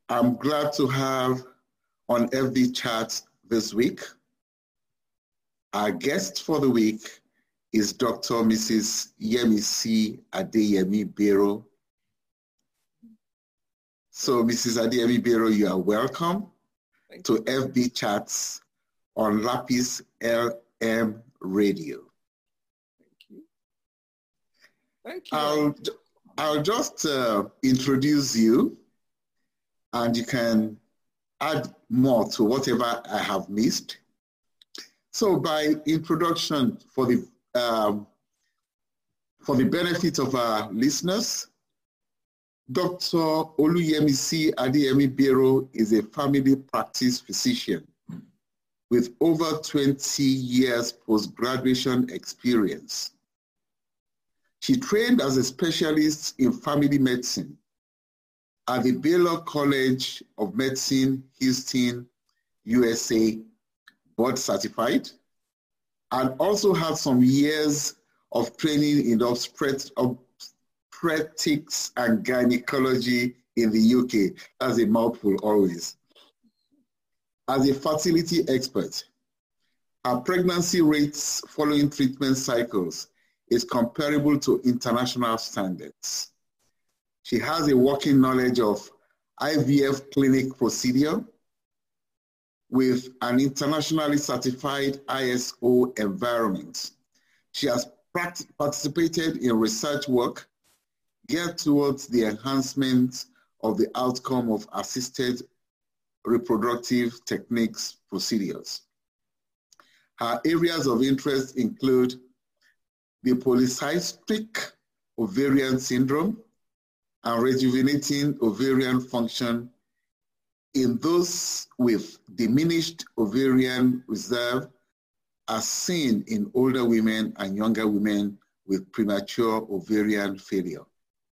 I'm glad to have on FB Chat this week. Our guest for the week is Dr. Mrs. Yemisi Adeyemi Bero. So, Mrs. Adeyemi Bero, you are welcome to FB Chats on Lapis LM Radio. Thank you. I'll just introduce you, and you can add more to whatever I have missed. So, by introduction, for the benefit of our listeners, Dr. Oluyemisi Adeyemi Bero is a family practice physician with over 20 years post-graduation experience. She trained as a specialist in family medicine at the Baylor College of Medicine, Houston, USA, board certified, and also had some years of training in obstetrics and gynecology in the UK. That's a mouthful always. As a fertility expert, her pregnancy rates following treatment cycles is comparable to international standards. She has a working knowledge of IVF clinic procedure with an internationally certified ISO environment. She has participated in research work geared towards the enhancement of the outcome of assisted reproductive techniques procedures. Her areas of interest include the polycystic ovarian syndrome and rejuvenating ovarian function in those with diminished ovarian reserve, as seen in older women and younger women with premature ovarian failure.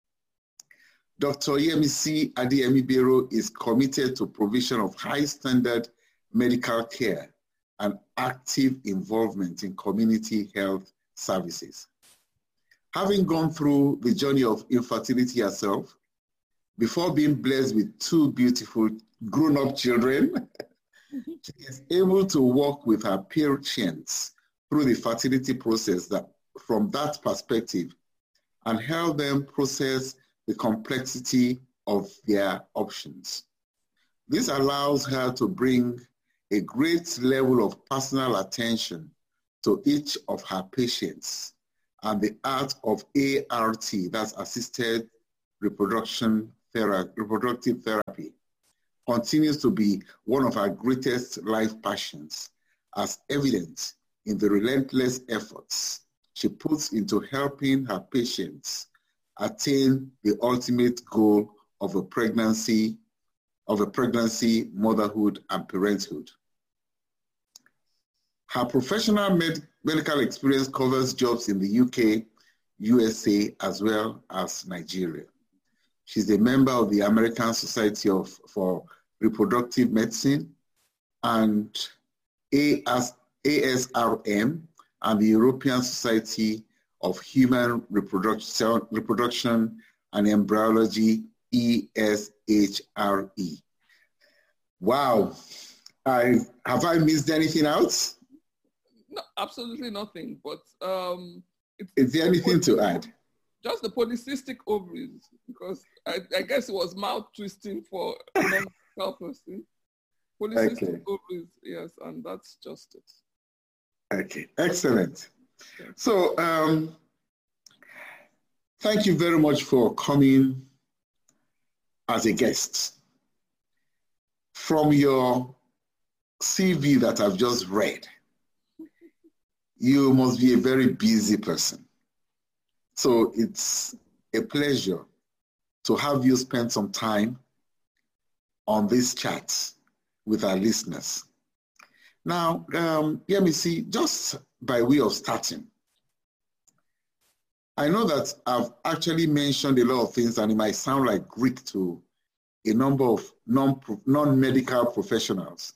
Dr. Yemisi Adeyemi Bero is committed to provision of high standard medical care and active involvement in community health services. Having gone through the journey of infertility herself, before being blessed with two beautiful grown-up children, she is able to work with her patients through the fertility process from that perspective and help them process the complexity of their options. This allows her to bring a great level of personal attention to each of her patients, and the art of ART, that's assisted reproductive therapy, continues to be one of her greatest life passions, as evident in the relentless efforts she puts into helping her patients attain the ultimate goal of a pregnancy, motherhood, and parenthood. Her professional medical experience covers jobs in the UK, USA, as well as Nigeria. She's a member of the American Society for Reproductive Medicine and ASRM and the European Society of Human Reproduction and Embryology, ESHRE. Wow. Have I missed anything else? No, absolutely nothing. But is there anything to add? Just the polycystic ovaries, because I guess it was mouth twisting for a non-medical person. Polycystic ovaries, yes, and that's just it. Okay, excellent. So, thank you very much for coming as a guest. From your CV that I've just read, you must be a very busy person. So it's a pleasure to have you spend some time on this chat with our listeners. Now, let me see, just by way of starting, I know that I've actually mentioned a lot of things and it might sound like Greek to a number of non-medical professionals.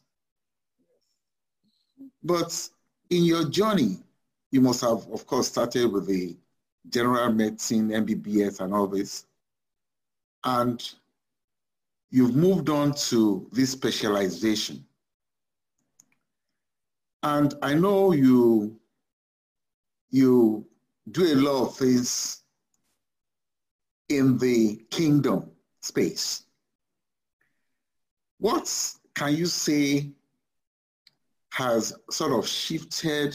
But in your journey, you must have, of course, started with the general medicine, MBBS, and all this. And you've moved on to this specialization. And I know you do a lot of things in the kingdom space. What can you say has sort of shifted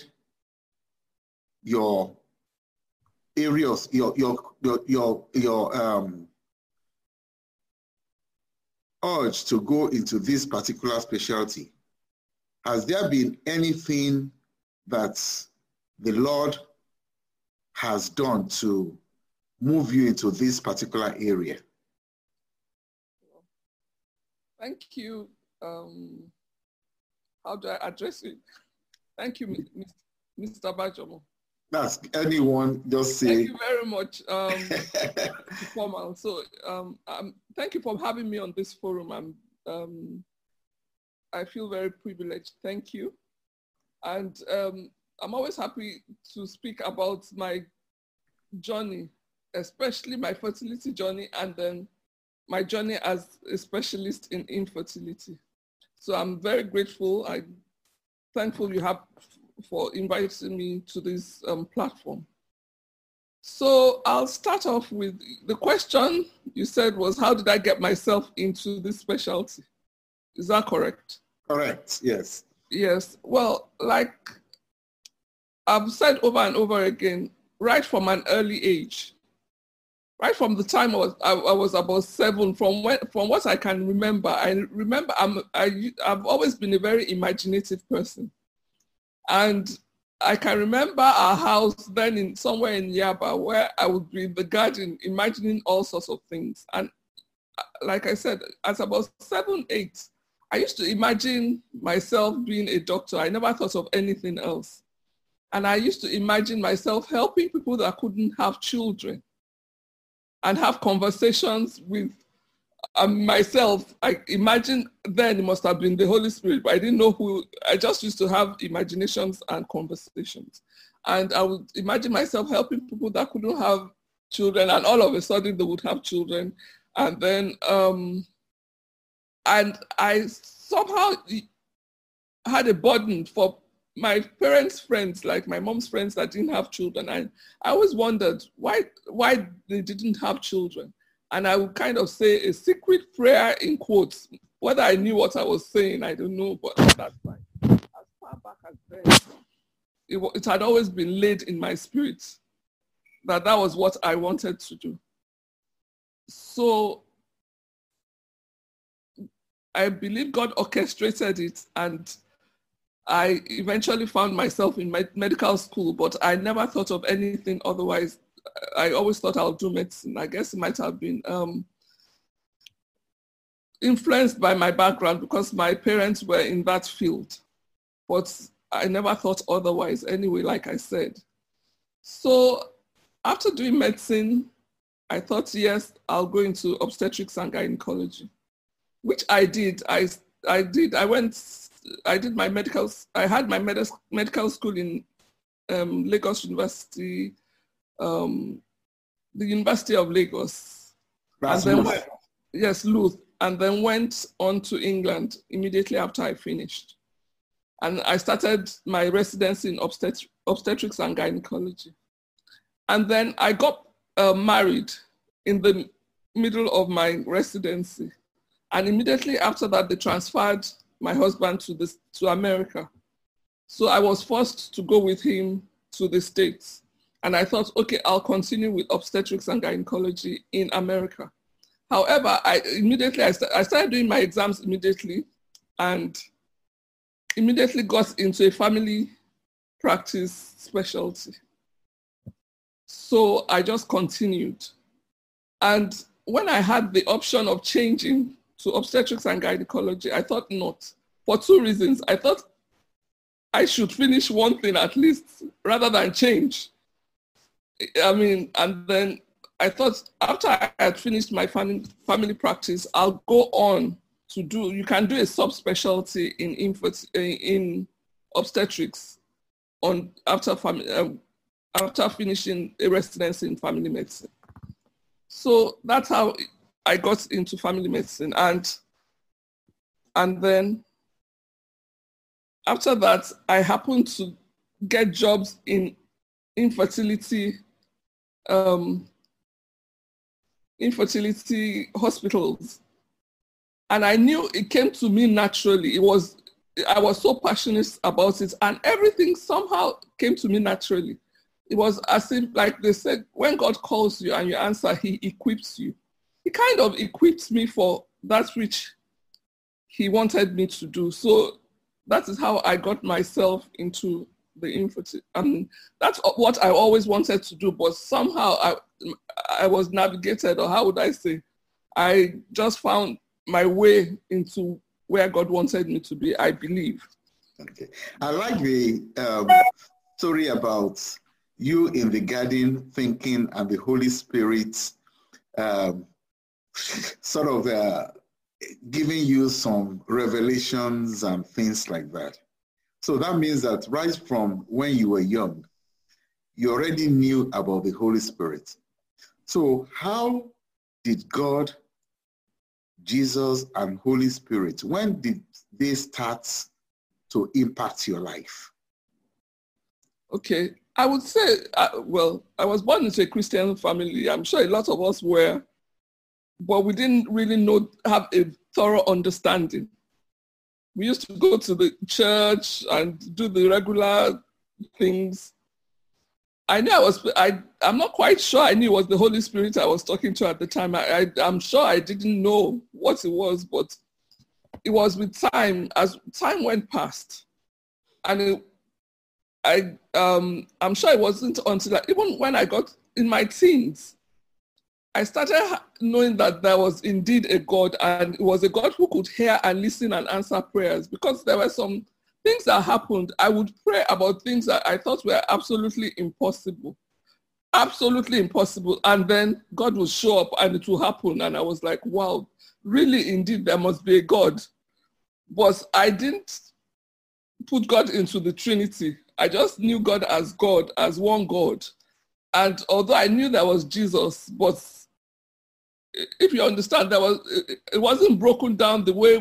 your areas, your urge to go into this particular specialty? Has there been anything that the Lord has done to move you into this particular area? Thank you. How do I address it? Thank you, Mr. Bajomo. That's anyone, just say. Thank you very much, formal. So thank you for having me on this forum. I feel very privileged. Thank you. And I'm always happy to speak about my journey, especially my fertility journey, and then my journey as a specialist in infertility. So I'm very grateful. I'm thankful you have for inviting me to this platform. So I'll start off with the question you said was, how did I get myself into this specialty? Is that correct? Correct, yes. Yes, well, like I've said over and over again, right from an early age, right from the time I was about 7, from what I can remember, I've always been a very imaginative person. And I can remember our house then somewhere in Yaba, where I would be in the garden imagining all sorts of things. And like I said, as about 7, 8, I used to imagine myself being a doctor. I never thought of anything else. And I used to imagine myself helping people that couldn't have children and have conversations with myself. I imagine then it must have been the Holy Spirit, but I didn't know who. I just used to have imaginations and conversations. And I would imagine myself helping people that couldn't have children, and all of a sudden they would have children. And then, and I somehow had a burden for my parents' friends, like my mom's friends that didn't have children. And I always wondered why they didn't have children. And I would kind of say a secret prayer in quotes. Whether I knew what I was saying, I don't know, but at that time, as far back as then, it had always been laid in my spirit that was what I wanted to do. So I believe God orchestrated it, and I eventually found myself in medical school, but I never thought of anything otherwise. I always thought I'll do medicine. I guess it might have been influenced by my background because my parents were in that field, but I never thought otherwise anyway, like I said. So after doing medicine, I thought, yes, I'll go into obstetrics and gynecology, which I did. I did my medical, I had my medical school in Lagos University, the University of Lagos. That's and then Luth. Yes, Luth. And then went on to England immediately after I finished. And I started my residency in obstetrics and gynecology. And then I got married in the middle of my residency. And immediately after that, they transferred my husband to America. So I was forced to go with him to the States. And I thought, okay, I'll continue with obstetrics and gynecology in America. However, I started doing my exams immediately and immediately got into a family practice specialty. So I just continued. And when I had the option of changing to obstetrics and gynecology, I thought not, for 2 reasons. I thought I should finish one thing at least rather than change. And then I thought after I had finished my family practice, I'll go on to you can do a subspecialty in obstetrics after finishing a residency in family medicine. So that's how I got into family medicine, and then after that, I happened to get jobs in infertility hospitals. And I knew it came to me naturally. I was so passionate about it, and everything somehow came to me naturally. It was as if, like they said, when God calls you and you answer, he equips you. He kind of equipped me for that which he wanted me to do. So that is how I got myself into the infertility. That's what I always wanted to do, but somehow I was navigated, or how would I say, I just found my way into where God wanted me to be, I believe. Okay. I like the story about you in the garden thinking and the Holy Spirit sort of giving you some revelations and things like that. So that means that right from when you were young, you already knew about the Holy Spirit. So how did God, Jesus, and Holy Spirit, when did they start to impact your life? Okay, I would say, well, I was born into a Christian family. I'm sure a lot of us were, but we didn't really have a thorough understanding. We used to go to the church and do the regular things. I knew I'm not quite sure I knew it was the Holy Spirit I was talking to at the time. I'm sure I didn't know what it was, but it was with time, as time went past. And I'm sure it wasn't until even when I got in my teens, I started knowing that there was indeed a God, and it was a God who could hear and listen and answer prayers, because there were some things that happened. I would pray about things that I thought were absolutely impossible. And then God would show up and it will happen. And I was like, wow, really, indeed, there must be a God. But I didn't put God into the Trinity. I just knew God, as one God. And although I knew there was Jesus, but if you understand, it wasn't broken down the way,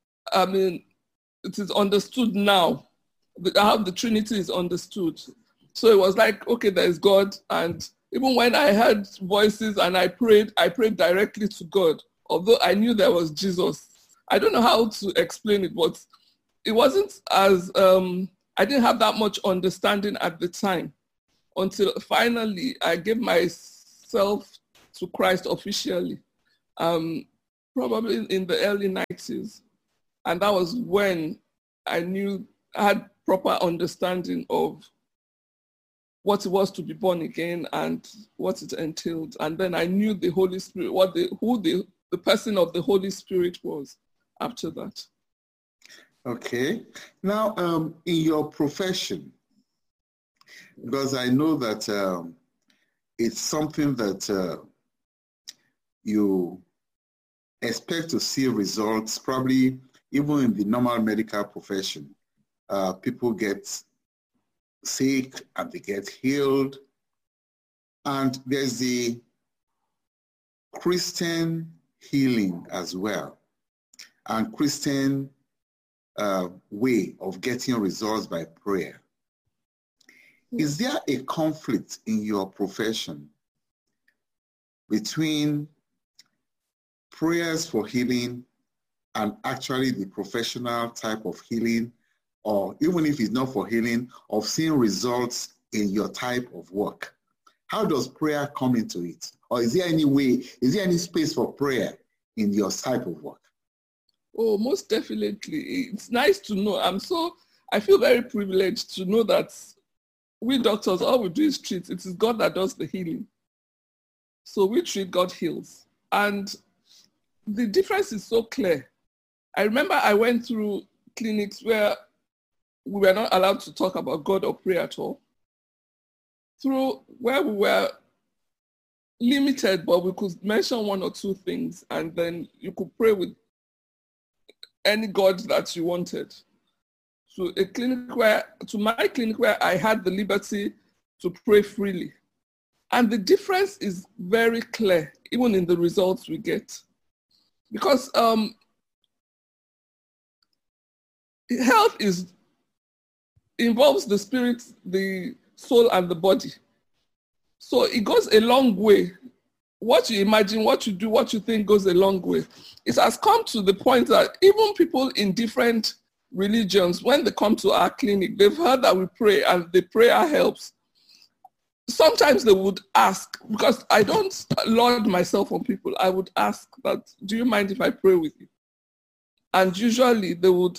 it is understood now, how the Trinity is understood. So it was like, okay, there's God. And even when I heard voices and I prayed directly to God, although I knew there was Jesus. I don't know how to explain it, but it wasn't as, I didn't have that much understanding at the time, until finally I gave myself to Christ officially, probably in the early 90s. And that was when I had proper understanding of what it was to be born again and what it entailed. And then I knew the Holy Spirit, who the person of the Holy Spirit was after that. Okay. Now, in your profession, because I know that it's something that you expect to see results, probably even in the normal medical profession. People get sick and they get healed. And there's the Christian healing as well, and Christian way of getting results by prayer. Is there a conflict in your profession between prayers for healing and actually the professional type of healing, or even if it's not for healing, of seeing results in your type of work? How does prayer come into it? Or is there any space for prayer in your type of work? Oh, most definitely. It's nice to know. I feel very privileged to know that we doctors, all we do is treat. It is God that does the healing. So we treat, God heals. And the difference is so clear. I remember I went through clinics where we were not allowed to talk about God or prayer at all. Through where we were limited, but we could mention one or two things, and then you could pray with any God that you wanted. So my clinic where I had the liberty to pray freely. And the difference is very clear, even in the results we get. Because health involves the spirit, the soul, and the body. So it goes a long way. What you imagine, what you do, what you think goes a long way. It has come to the point that even people in different religions, when they come to our clinic, they've heard that we pray and the prayer helps. Sometimes they would ask, because I don't lord myself on people, I would ask that, do you mind if I pray with you? And usually they would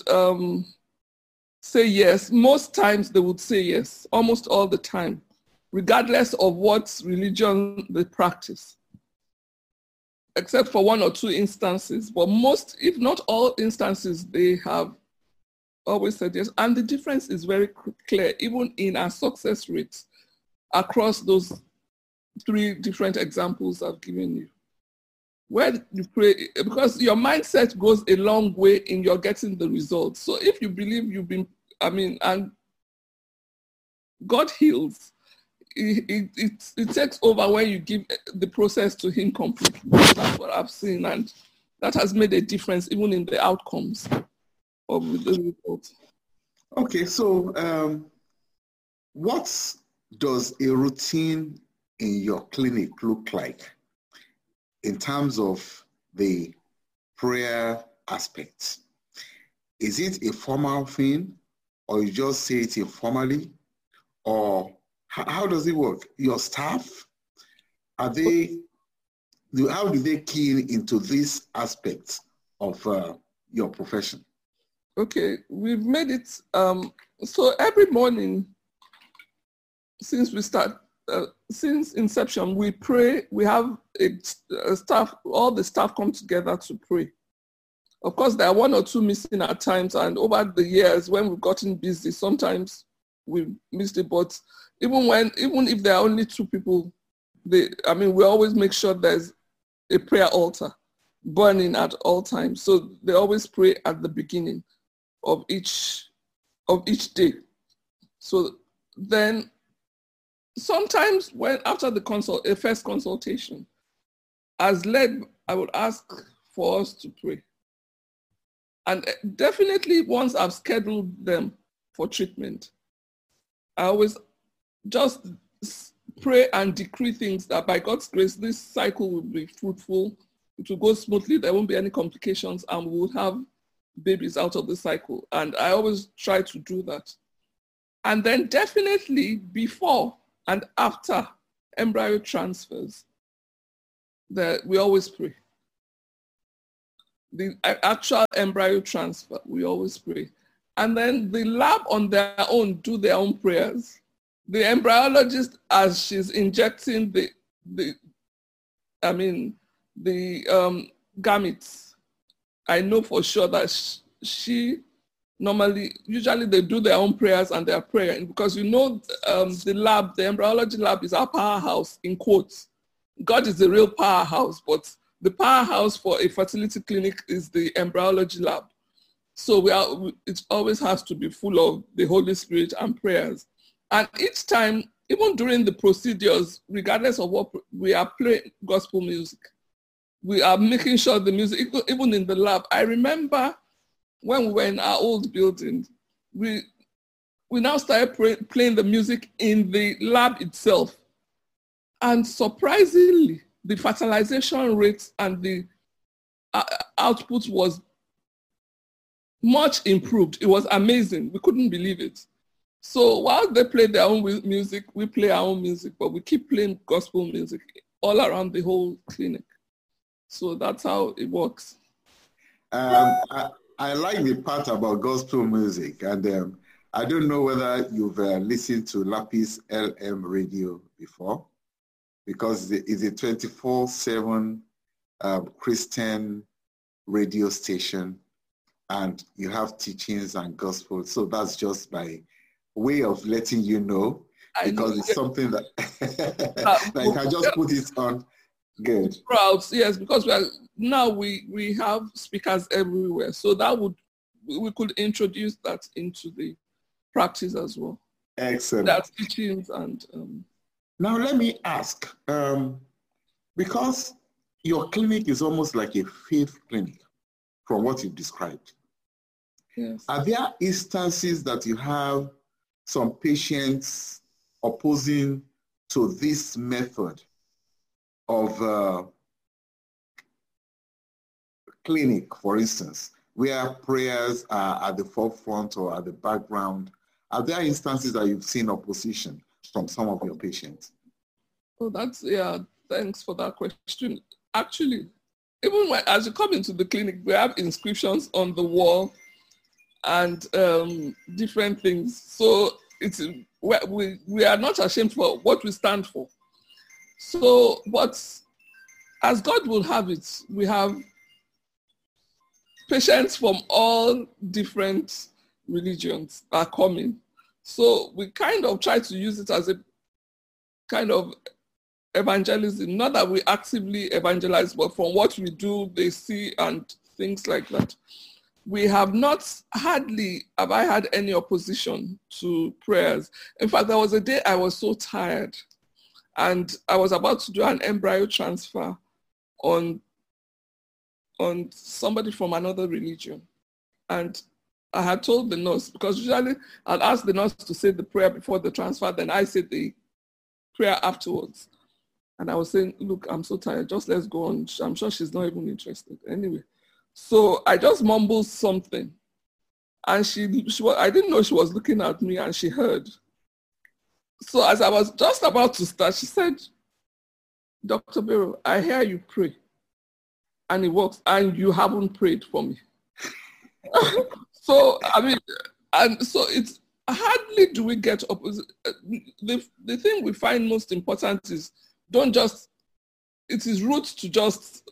say yes. Most times they would say yes, almost all the time, regardless of what religion they practice, except for one or two instances. But most, if not all instances, they have always said yes. And the difference is very clear, even in our success rates across those three different examples I've given you. Where you pray, because your mindset goes a long way in your getting the results. So if you believe you've been, and God heals, it takes over when you give the process to him completely. That's what I've seen, and that has made a difference even in the outcomes of the results. Okay, so what does a routine in your clinic look like in terms of the prayer aspects? Is it a formal thing, or you just say it informally, or how does it work? Your staff, how do they key into these aspects of your profession? Okay, we've made it, so every morning since we start, since inception, we pray. We have a staff, all the staff come together to pray. Of course, there are one or two missing at times, and over the years, when we've gotten busy, sometimes we missed it. But even if there are only two people, we always make sure there's a prayer altar burning at all times. So they always pray at the beginning of each day. So then, sometimes when after the first consultation, as led, I would ask for us to pray. And definitely once I've scheduled them for treatment, I always just pray and decree things that by God's grace, this cycle will be fruitful, it will go smoothly, there won't be any complications, and we will have babies out of the cycle. And I always try to do that. And then definitely before and after embryo transfers, that we always pray. The actual embryo transfer, we always pray. And then the lab on their own do their own prayers. The embryologist, as she's injecting the gametes, I know for sure that usually they do their own prayers and their prayer, because the embryology lab is our powerhouse, in quotes. God is the real powerhouse, but the powerhouse for a fertility clinic is the embryology lab. So it always has to be full of the Holy Spirit and prayers. And each time, even during the procedures, regardless of what, we are playing gospel music. We are making sure the music, even in the lab. I remember when we were in our old building, we now started playing the music in the lab itself. And surprisingly, the fertilization rates and the output was much improved. It was amazing. We couldn't believe it. So while they play their own music, we play our own music, but we keep playing gospel music all around the whole clinic. So that's how it works. I like the part about gospel music, and I don't know whether you've listened to Lapis LM radio before, because it's a 24/7 Christian radio station, and you have teachings and gospel. So that's just my way of letting you know, because it's something that, that you can just put it on. Good. Crowds, yes, because we have speakers everywhere, so we could introduce that into the practice as well. Excellent. That's teachings and. Now let me ask, because your clinic is almost like a faith clinic from what you've described. Yes. Are there instances that you have some patients opposing to this method of clinic, for instance, where prayers are at the forefront or at the background? Are there instances that you've seen opposition from some of your patients? Oh, thanks for that question. Actually, even as you come into the clinic, we have inscriptions on the wall and different things. So we are not ashamed for what we stand for. So, but as God will have it, we have patients from all different religions are coming. So we kind of try to use it as a kind of evangelism. Not that we actively evangelize, but from what we do, they see and things like that. We have not hardly have I had any opposition to prayers. In fact, there was a day I was so tired and I was about to do an embryo transfer on somebody from another religion. And I had told the nurse, because usually I'd ask the nurse to say the prayer before the transfer, then I said the prayer afterwards. And I was saying, look, I'm so tired, just let's go on. I'm sure she's not even interested. Anyway, so I just mumbled something. And I didn't know she was looking at me, and she heard. So as I was just about to start, she said, Dr. Biro, I hear you pray. And it works, and you haven't prayed for me. So, I mean, and so it's hardly do we get opposite. The thing we find most important is it is rude to just,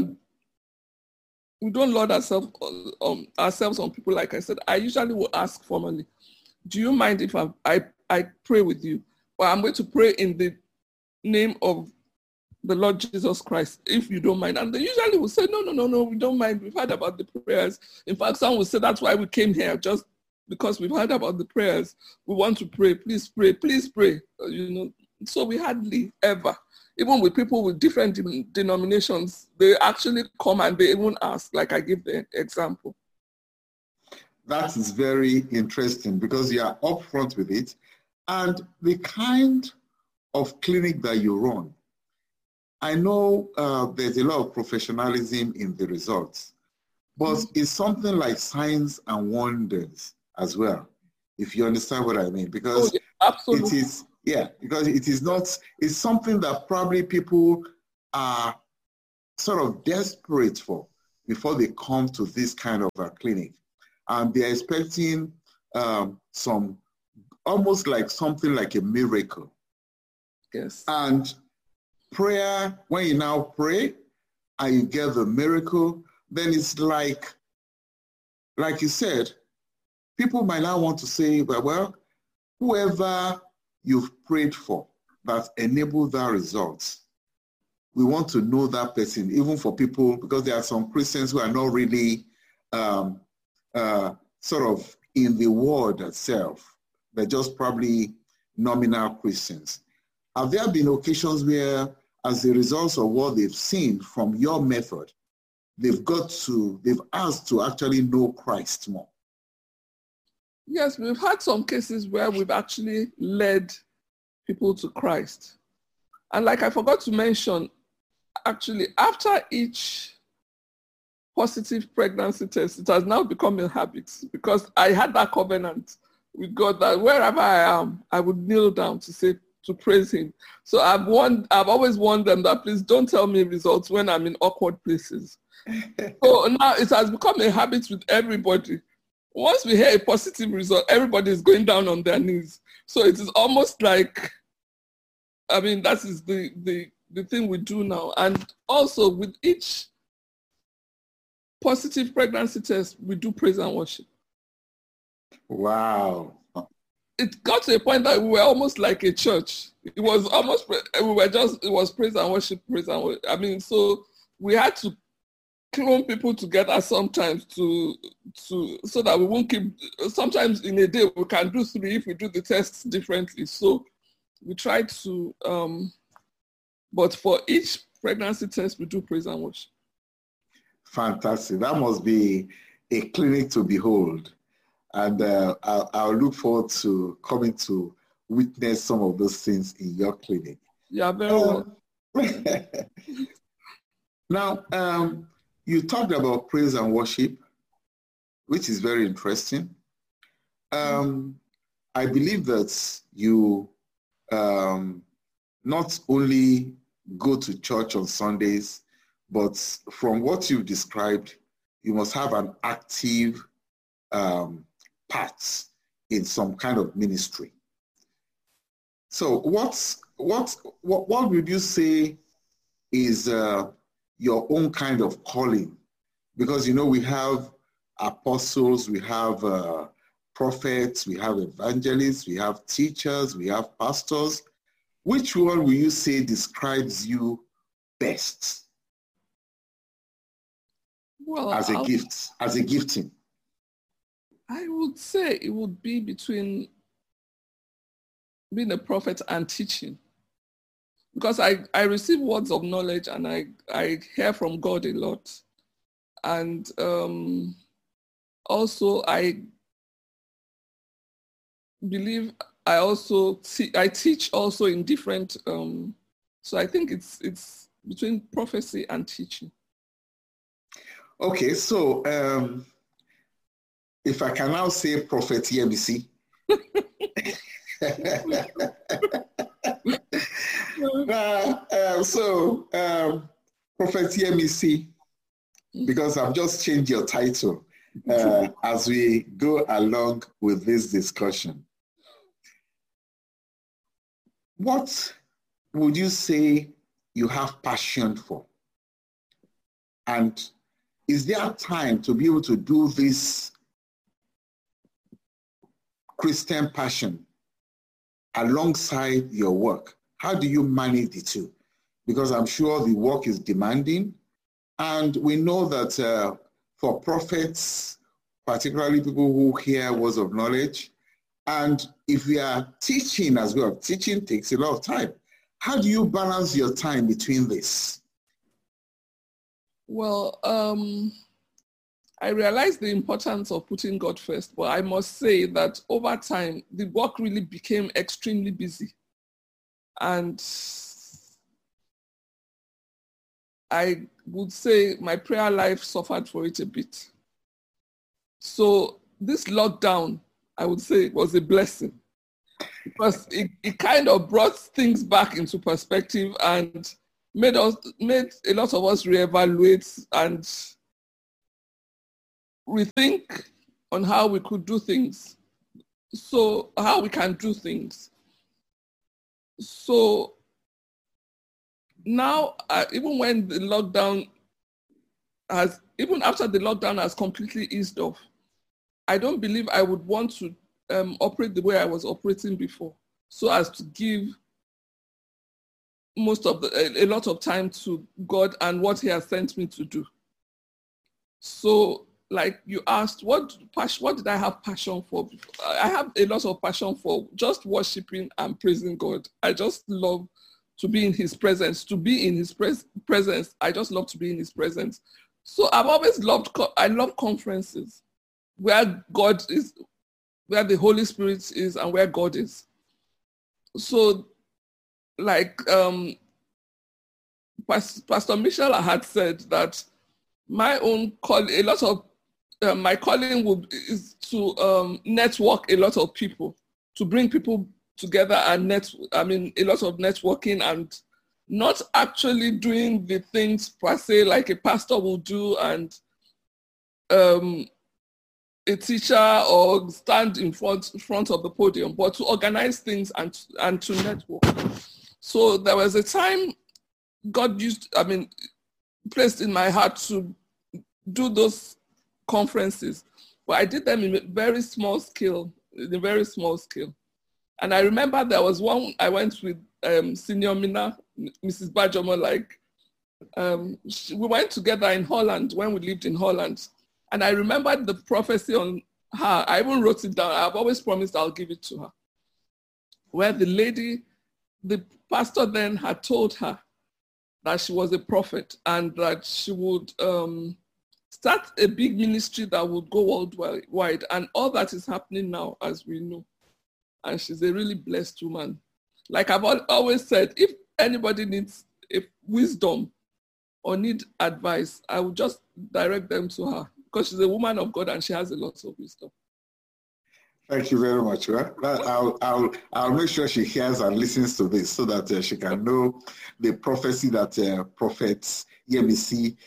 we don't lord ourselves on people. Like I said, I usually will ask formally, do you mind if I pray with you? Well, I'm going to pray in the name of the Lord Jesus Christ, if you don't mind. And they usually will say, no, we don't mind. We've heard about the prayers. In fact, some will say that's why we came here, just because we've heard about the prayers. We want to pray. Please pray. Please pray. So we hardly ever, even with people with different denominations, they actually come and they even ask, like I give the example. That is very interesting because you are upfront with it. And the kind of clinic that you run, I know there's a lot of professionalism in the results, but it's something like science and wonders as well, if you understand what I mean. Because absolutely. Because it's something that probably people are sort of desperate for before they come to this kind of a clinic. And they're expecting some, almost like something like a miracle. Yes. And prayer, when you now pray and you get the miracle, then it's like you said, people might now want to say, well, whoever you've prayed for that enabled that result, we want to know that person, even for people, because there are some Christians who are not really sort of in the word itself. They're just probably nominal Christians. Have there been occasions where, as a result of what they've seen from your method, they've asked to actually know Christ more? Yes, we've had some cases where we've actually led people to Christ. And like I forgot to mention, actually, after each positive pregnancy test, it has now become a habit, because I had that covenant with God that wherever I am, I would kneel down to praise him. So I've always warned them that please don't tell me results when I'm in awkward places. So now it has become a habit with everybody. Once we hear a positive result, everybody is going down on their knees. So it is almost like, I mean, that is the thing we do now. And also with each positive pregnancy test, we do praise and worship. Wow. It got to a point that we were almost like a church. It was almost, it was praise and worship, praise and worship. I mean, so we had to clone people together sometimes so that we won't keep, sometimes in a day we can do 3 if we do the tests differently. So we try to, but for each pregnancy test, we do praise and worship. Fantastic. That must be a clinic to behold. And I'll look forward to coming to witness some of those things in your clinic. Yeah, very well. Now, you talked about praise and worship, which is very interesting. I believe that you not only go to church on Sundays, but from what you've described, you must have an active part in some kind of ministry. So what would you say is your own kind of calling? Because, you know, we have apostles, we have prophets, we have evangelists, we have teachers, we have pastors. Which one will you say describes you best? Well, as a gift, as a gifting? I would say it would be between being a prophet and teaching. Because I receive words of knowledge and I hear from God a lot. And also I believe I teach also in different, so I think it's between prophecy and teaching. Okay, so if I can now say Prophet Yemisi. Prophet Yemisi, because I've just changed your title as we go along with this discussion. What would you say you have passion for? And is there time to be able to do this Christian passion alongside your work? How do you manage the two? Because I'm sure the work is demanding. And we know that for prophets, particularly people who hear words of knowledge, and if we are teaching as well, teaching takes a lot of time. How do you balance your time between this? Well, I realized the importance of putting God first, but I must say that over time, the work really became extremely busy. And I would say my prayer life suffered for it a bit. So this lockdown, I would say, was a blessing because it kind of brought things back into perspective and made a lot of us reevaluate and rethink on how we could do things. So how we can do things. So now, even when the lockdown even after the lockdown has completely eased off, I don't believe I would want to operate the way I was operating before, so as to give a lot of time to God and what He has sent me to do. So, like you asked, what did I have passion for? I have a lot of passion for just worshiping and praising God. I just love to be in His presence, presence. I just love to be in His presence. So I've always I love conferences where God is, where the Holy Spirit is and where God is. So like Pastor Michelle had said that my own call, a lot of my calling is to network a lot of people, to bring people together and a lot of networking and not actually doing the things per se like a pastor will do and a teacher or stand in front of the podium, but to organize things and to network. So there was a time God placed in my heart to do those conferences, but I did them in a very small scale. And I remember there was one I went with Senior Mina, Mrs. Bajomo, we went together in Holland when we lived in Holland. And I remembered the prophecy on her. I even wrote it down. I've always promised I'll give it to her. Where the pastor then had told her that she was a prophet and that she would start a big ministry that would go worldwide. And all that is happening now, as we know. And she's a really blessed woman. Like I've always said, if anybody needs wisdom or need advice, I would just direct them to her because she's a woman of God and she has a lot of wisdom. Thank you very much. I'll make sure she hears and listens to this so that she can know the prophecy that Prophet Yemisi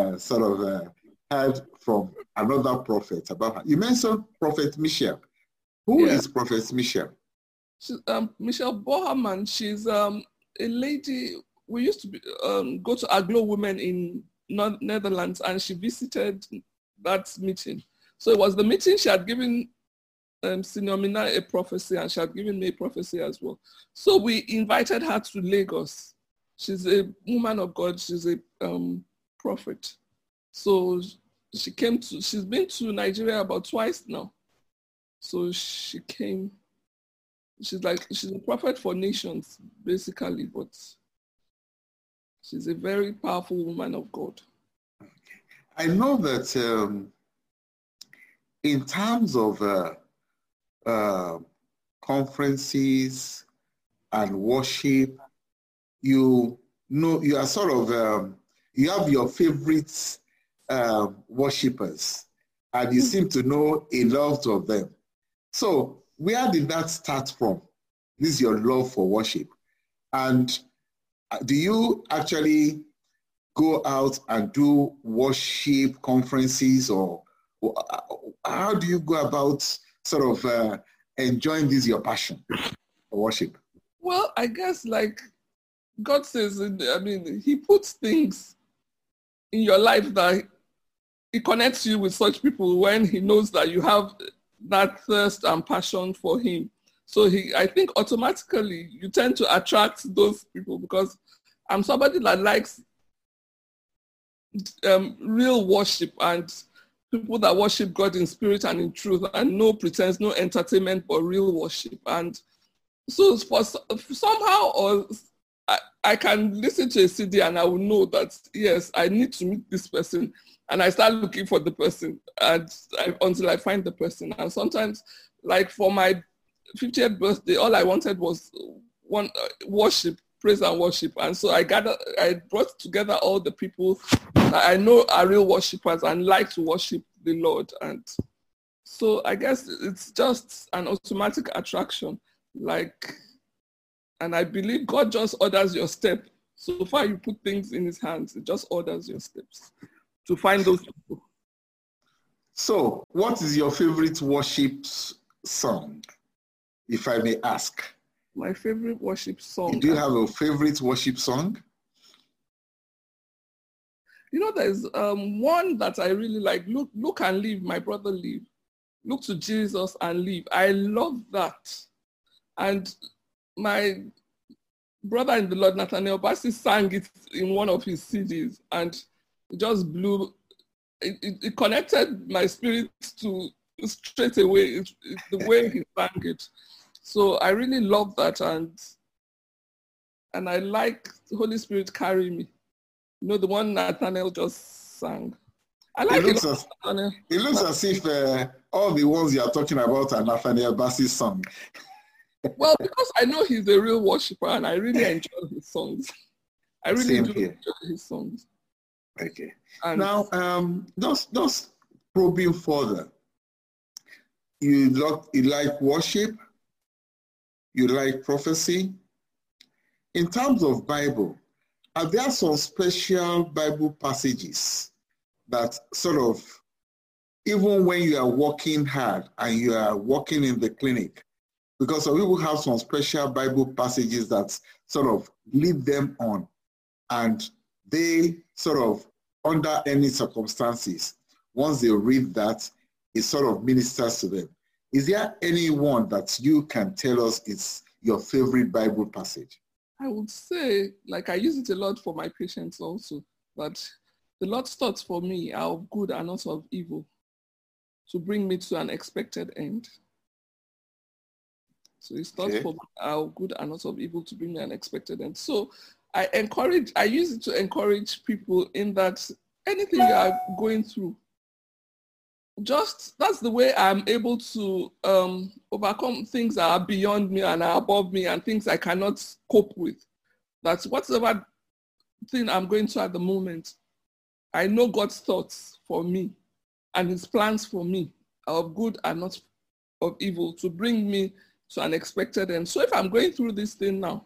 heard from another prophet about her. You mentioned Prophet Michelle. Who is Prophet Michelle? She's, Michelle Boherman. She's a lady. We used to go to Aglo Women in Netherlands, and she visited that meeting. So it was the meeting she had given Senior Mina a prophecy, and she had given me a prophecy as well. So we invited her to Lagos. She's a woman of God. She's a prophet. So she's been to Nigeria about twice now. So she came, she's a prophet for nations, basically, but she's a very powerful woman of God. I know that in terms of conferences and worship, you are sort of, you have your favorite worshippers, and you seem to know a lot of them. So where did that start from? This is your love for worship. And do you actually go out and do worship conferences, or how do you go about sort of enjoying this, your passion for worship? Well, I guess like God says, he puts things in your life that he connects you with such people when he knows that you have that thirst and passion for him. So I think automatically you tend to attract those people because I'm somebody that likes real worship and people that worship God in spirit and in truth, and no pretense, no entertainment, but real worship. And so for somehow or I can listen to a CD and I will know that, yes, I need to meet this person. And I start looking for the person until I find the person. And sometimes, like for my 50th birthday, all I wanted was worship, praise and worship. And so I brought together all the people that I know are real worshipers and like to worship the Lord. And so I guess it's just an automatic attraction. And I believe God just orders your step. So far you put things in his hands, it just orders your steps to find those people. So what is your favorite worship song, if I may ask? My favorite worship song. Do you have a favorite worship song? You know, there's one that I really like. Look and live, my brother live. Look to Jesus and live. I love that. And my brother in the Lord, Nathaniel Bassey, sang it in one of his CDs, and it just blew. It connected my spirit to straight away. The way he sang it. So I really love that, and I like Holy Spirit Carry Me. You know, the one Nathaniel just sang. I like it. It looks as if all the ones you are talking about are Nathaniel Bassey's song. Well, because I know he's a real worshiper and I really enjoy his songs. I really enjoy his songs. Okay. And now, just probing further, you like worship, you like prophecy. In terms of Bible, are there some special Bible passages that sort of, even when you are working hard and you are working in the clinic, because some people have some special Bible passages that sort of lead them on, and they sort of, under any circumstances, once they read that, it sort of ministers to them. Is there any one that you can tell us is your favorite Bible passage? I would say, like I use it a lot for my patients also, that the Lord's thoughts for me are of good and not of evil, to bring me to an expected end. So his thoughts for me are of good and not of evil, to bring me an expected end. So I use it to encourage people in that anything you are going through, that's the way I'm able to overcome things that are beyond me and are above me and things I cannot cope with. That's whatever thing I'm going through at the moment. I know God's thoughts for me and his plans for me are of good and not of evil, to bring me to an expected end. So if I'm going through this thing now,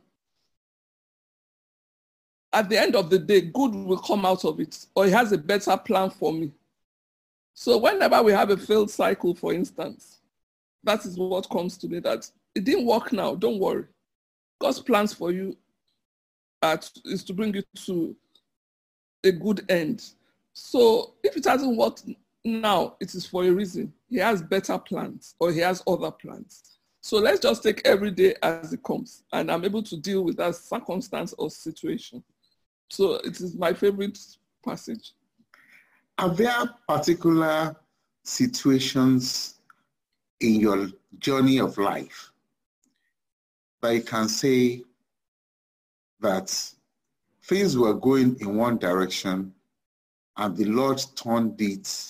at the end of the day, good will come out of it, or he has a better plan for me. So whenever we have a failed cycle, for instance, that is what comes to me, that it didn't work now, don't worry. God's plans for you is to bring you to a good end. So if it hasn't worked now, it is for a reason. He has better plans, or he has other plans. So let's just take every day as it comes, and I'm able to deal with that circumstance or situation. So it is my favorite passage. Are there particular situations in your journey of life that you can say that things were going in one direction and the Lord turned it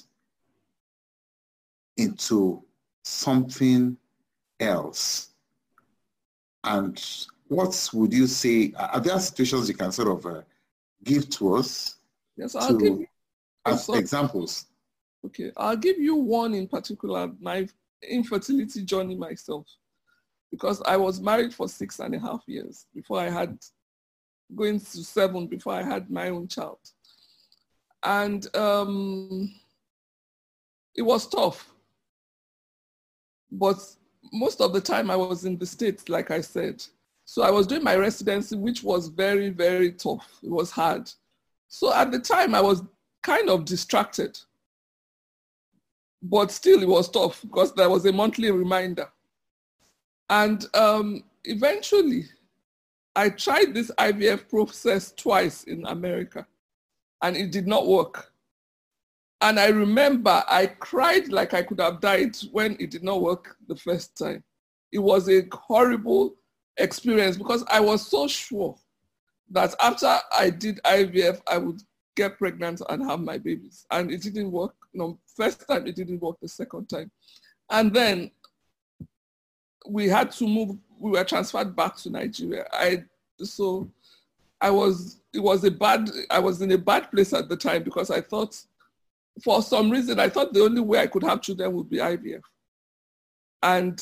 into something else? And what would you say, are there situations you can sort of give to us? Yes, I'll give you as examples. Okay, I'll give you one in particular, my infertility journey myself, because I was married for 6.5 years before I had, going to 7 before I had my own child. And it was tough. But most of the time I was in the States, like I said. So I was doing my residency, which was very, very tough. It was hard. So at the time I was kind of distracted. But still it was tough because there was a monthly reminder. And eventually I tried this IVF process twice in America and it did not work. And I remember I cried like I could have died when it did not work the first time. It was a horrible experience because I was so sure that after I did IVF, I would get pregnant and have my babies. And it didn't work. No, first time it didn't work, the second time. And then we had to move, we were transferred back to Nigeria. I was in a bad place at the time because I thought, for some reason, I thought the only way I could have children would be IVF. And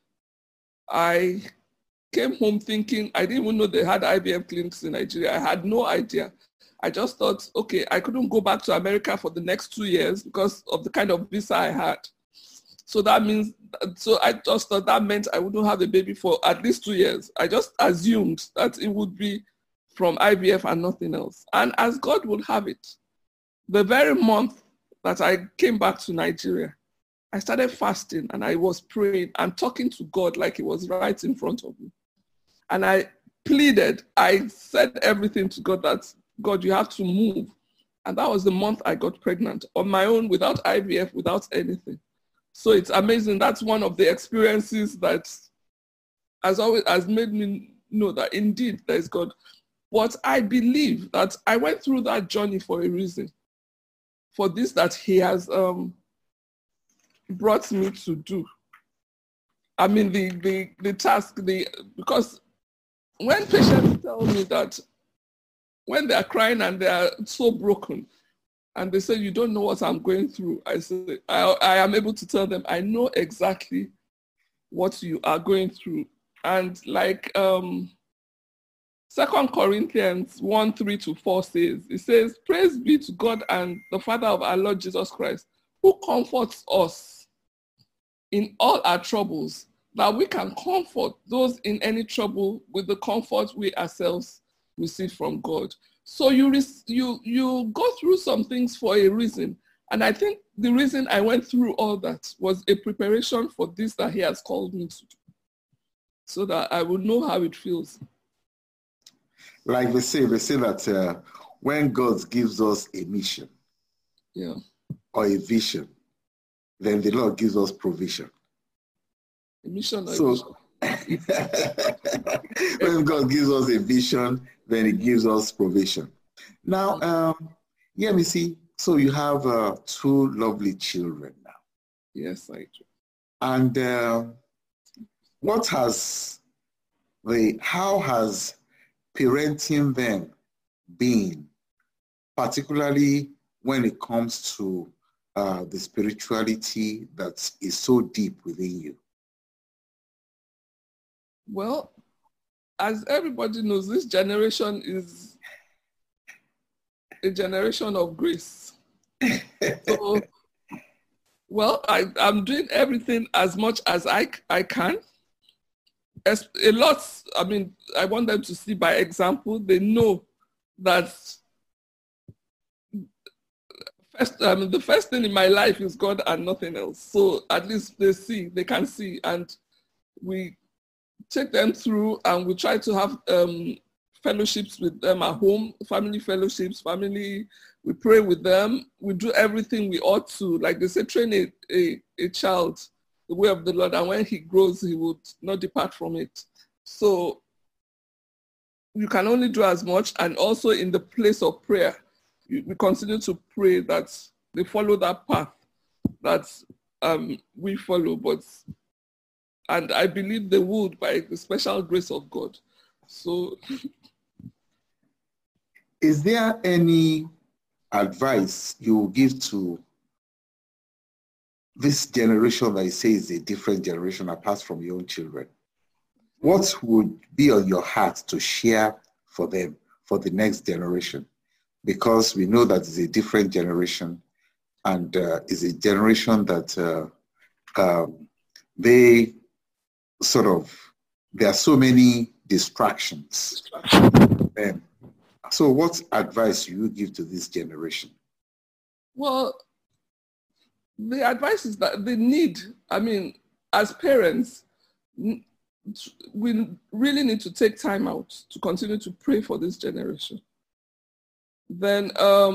I came home thinking, I didn't even know they had IVF clinics in Nigeria. I had no idea. I just thought, okay, I couldn't go back to America for the next 2 years because of the kind of visa I had. So I just thought that meant I wouldn't have a baby for at least 2 years. I just assumed that it would be from IVF and nothing else. And as God would have it, the very month that I came back to Nigeria, I started fasting and I was praying and talking to God like he was right in front of me. And I pleaded, I said everything to God that, God, you have to move. And that was the month I got pregnant on my own, without IVF, without anything. So it's amazing. That's one of the experiences that has made me know that indeed there's God. But I believe that I went through that journey for a reason. For this that he has brought me to do. I mean, the task, because when patients tell me that when they are crying and they are so broken and they say, you don't know what I'm going through, I say, I am able to tell them, I know exactly what you are going through. And like 2 Corinthians 1:3-4 says, it says, praise be to God and the Father of our Lord Jesus Christ, who comforts us in all our troubles, that we can comfort those in any trouble with the comfort we ourselves receive from God. So you go through some things for a reason. And I think the reason I went through all that was a preparation for this that he has called me to do, so that I would know how it feels. Like they say that when God gives us a mission, yeah, or a vision, then the Lord gives us provision. A mission or so, a vision. When God gives us a vision, then He gives us provision. Now, let me see. So you have 2 lovely children now. Yes, I do. And how has parenting them been, particularly when it comes to the spirituality that is so deep within you? Well, as everybody knows, this generation is a generation of grace. So, well, I'm doing everything as much as I can. A lot, I mean, I want them to see by example. They know that the first thing in my life is God and nothing else. So at least they can see, and we take them through, and we try to have fellowships with them at home, family fellowships, we pray with them. We do everything we ought to. Like they say, train a child the way of the Lord, and when he grows, he would not depart from it. So you can only do as much, and also in the place of prayer, we continue to pray that they follow that path that we follow, and I believe they would by the special grace of God. So, is there any advice you will give to this generation that you say is a different generation apart from your own children? What would be on your heart to share for them, for the next generation? Because we know that it's a different generation, and it's a generation that there are so many distractions. So what advice do you give to this generation? Well, the advice is that they need, as parents, we really need to take time out to continue to pray for this generation. Then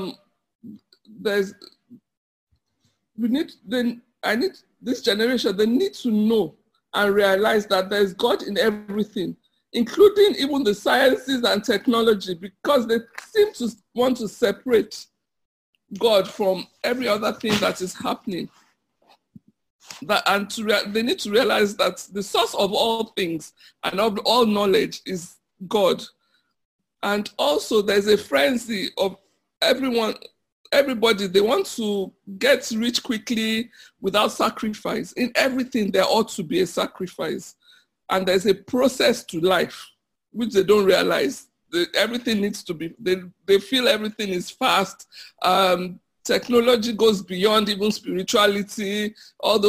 I need this generation, they need to know and realize that there's God in everything, including even the sciences and technology, because they seem to want to separate God from every other thing that is happening. They need to realize that the source of all things and of all knowledge is God. And also there's a frenzy of everybody, they want to get rich quickly without sacrifice. In everything, there ought to be a sacrifice. And there's a process to life, which they don't realize. Everything needs to be, they feel everything is fast. Technology goes beyond even spirituality, all those